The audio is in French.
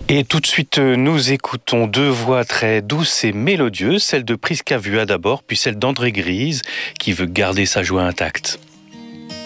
Et tout de suite, nous écoutons deux voix très douces et mélodieuses, celle de Prisca Vua d'abord, puis celle d'André Grise, qui veut garder sa joie intacte.